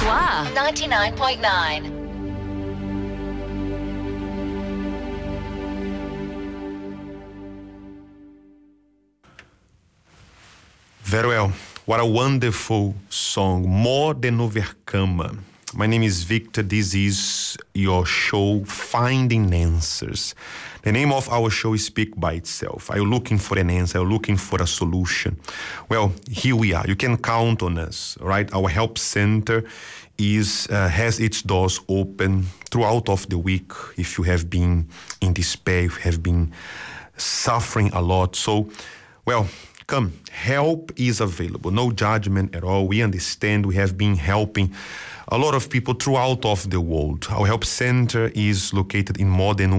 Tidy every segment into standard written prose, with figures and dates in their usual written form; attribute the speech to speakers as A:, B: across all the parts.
A: SWA 99.9.
B: Very well. What a wonderful song. More Than Overcomer. My name is Victor. This is your show, Finding Answers. The name of our show is Speak by Itself. Are you looking for an answer? Are you looking for a solution? Well, here we are. You can count on us, right? Our help center has its doors open throughout of the week. If you have been in despair, if you have been suffering a lot. So, well, come, help is available. No judgment at all. We understand. We have been helping a lot of people throughout of the world. Our help center is located in more than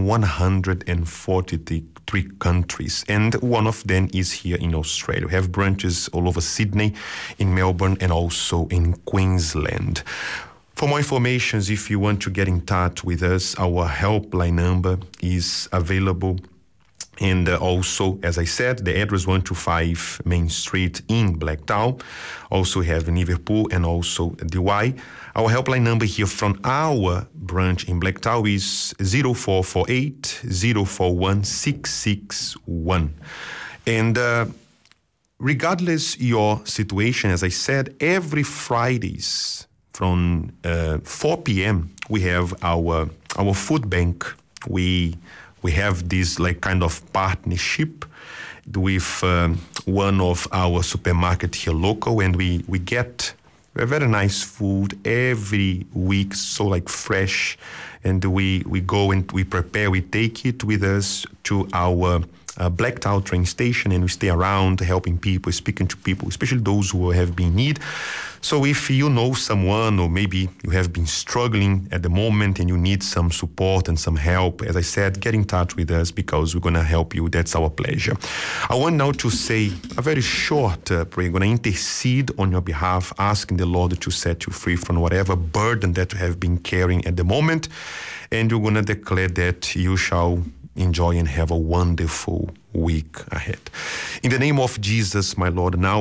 B: 143 countries, and one of them is here in Australia. We have branches all over Sydney, in Melbourne, and also in Queensland. For more information, if you want to get in touch with us, our helpline number is available. And also, as I said, the address 125 Main Street in Blacktown. Also have in Liverpool and also DY. Our helpline number here from our branch in Blacktown is 0448 041 661. And regardless your situation, as I said, every Fridays from 4 p.m. we have our food bank. We have this like kind of partnership with one of our supermarket here local, and we get a very nice food every week, so like fresh, and we go and we prepare, we take it with us to our Blacktown train station, and we stay around helping people, speaking to people, especially those who have been in need. So if you know someone, or maybe you have been struggling at the moment and you need some support and some help, as I said, get in touch with us because we're going to help you. That's our pleasure. I want now to say a very short prayer. I'm going to intercede on your behalf, asking the Lord to set you free from whatever burden that you have been carrying at the moment. And you're going to declare that you shall enjoy and have a wonderful week ahead. In the name of Jesus, my Lord, now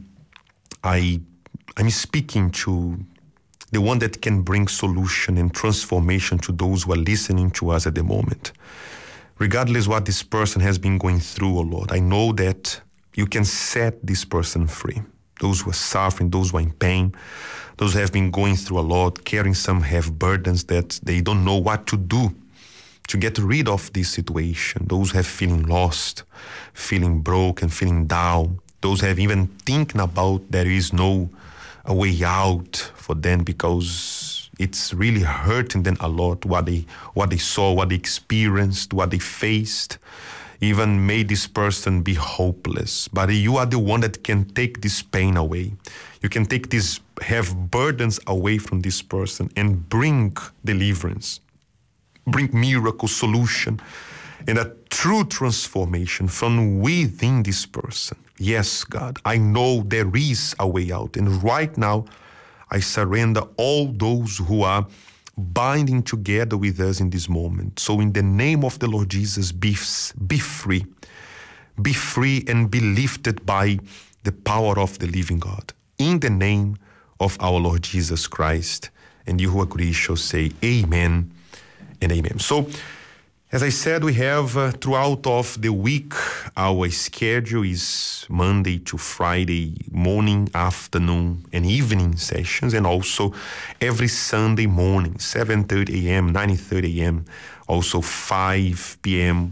B: I'm speaking to the one that can bring solution and transformation to those who are listening to us at the moment. Regardless what this person has been going through, oh Lord, I know that you can set this person free. Those who are suffering, those who are in pain, those who have been going through a lot, carrying some have burdens that they don't know what to do to get rid of this situation. Those who have feeling lost, feeling broken, feeling down. Those who have even thinking about there is no a way out for them because it's really hurting them a lot, what they saw, what they experienced, what they faced, even made this person be hopeless. But you are the one that can take this pain away. You can take these have burdens away from this person and bring deliverance, bring miracle solution, and a true transformation from within this person. Yes, God, I know there is a way out. And right now, I surrender all those who are binding together with us in this moment. So in the name of the Lord Jesus, be free. Be free and be lifted by the power of the living God. In the name of our Lord Jesus Christ. And you who agree shall say amen and amen. So, as I said, we have throughout of the week, our schedule is Monday to Friday morning, afternoon, and evening sessions, and also every Sunday morning, 7:30 a.m., 9:30 a.m., also 5 p.m.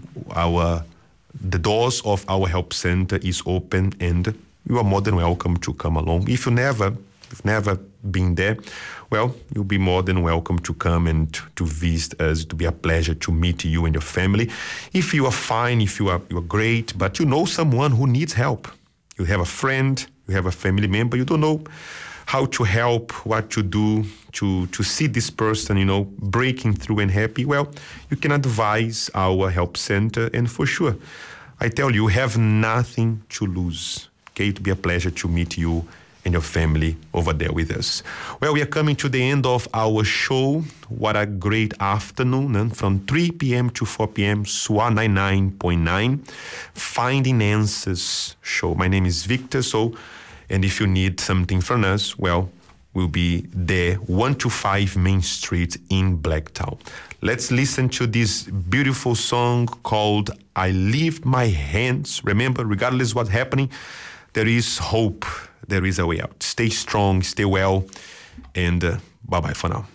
B: The doors of our help center is open, and you are more than welcome to come along. If you've never been there, well, you'll be more than welcome to come and to visit us. It will be a pleasure to meet you and your family. If you are fine, if you are great, but you know someone who needs help. You have a friend, you have a family member, you don't know how to help, what to do to see this person, breaking through and happy. Well, you can advise our help center, and for sure, I tell you, you have nothing to lose. Okay, it will be a pleasure to meet you and your family over there with us. Well, we are coming to the end of our show. What a great afternoon. From 3 p.m. to 4 p.m., SWA 99.9, Finding Answers show. My name is Victor. And if you need something from us, well, will be there, 125 Main Street in Blacktown. Let's listen to this beautiful song called I Lift My Hands. Remember, regardless what's happening, there is hope. There is a way out. Stay strong, stay well, and bye-bye for now.